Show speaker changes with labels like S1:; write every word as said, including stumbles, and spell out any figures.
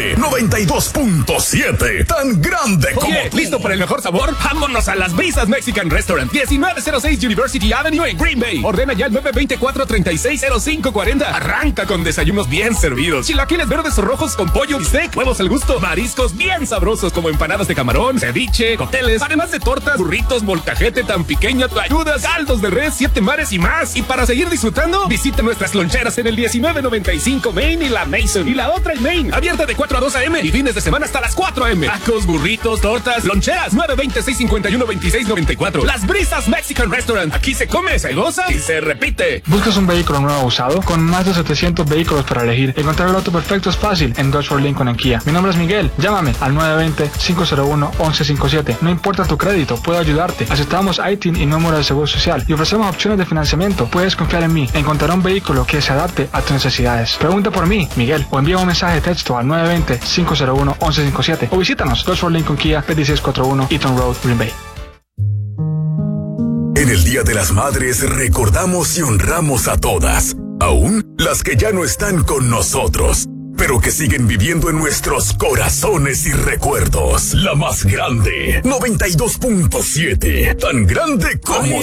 S1: Grande noventa y dos punto siete. Tan grande como
S2: Oye,
S1: tú.
S2: ¿listo para el mejor sabor? Vámonos a Las Brisas Mexican Restaurant, diecinueve cero seis University Avenue en Green Bay. Ordena ya el nueve dos cuatro, tres seis cero cinco cuatro cero. Arranca con desayunos bien servidos. Chilaquiles verdes o rojos con pollo, bistec, huevos al gusto, mariscos bien sabrosos como empanadas de camarón, ceviche, cócteles, además de tortas, burritos, molcajete tan pequeña, ayudas, caldos de res, siete mares y más. Y para seguir disfrutando, visita nuestras loncheras en el diecinueve noventa y cinco Main y la Mason. Y la otra en Main, abierta de cuatro a dos a eme y fines de semana hasta las cuatro a eme. Tacos, burritos, tortas, loncheras, nueve dos cero, seis cinco uno, dos seis nueve cuatro. Las Brisas Mexican Restaurant. Aquí se come, se goza y se repite.
S3: ¿Buscas un vehículo nuevo o usado? Con más de setecientos vehículos para elegir, encontrar el auto perfecto es fácil en Dodge Ford Lincoln en Kia. Mi nombre es Miguel. Llámame al nueve dos cero, cinco cero uno, once cincuenta y siete. No importa tu crédito, puedo ayudarte. Aceptamos I T I N y número de seguro social y ofrecemos opciones de financiamiento. Puedes confiar en mí. Encontrar un vehículo que se adapte a tus necesidades. Pregunta por mí, Miguel, o envía un mensaje de texto al nueve dos cero, cinco cero uno, once cincuenta y siete o visítanos Dodge Ford Lincoln Kia, veintiséis cuarenta y uno Eaton Road, Green Bay.
S1: En el Día de las Madres recordamos y honramos a todas, aún las que ya no están con nosotros, pero que siguen viviendo en nuestros corazones y recuerdos. La más grande, noventa y dos punto siete, tan grande como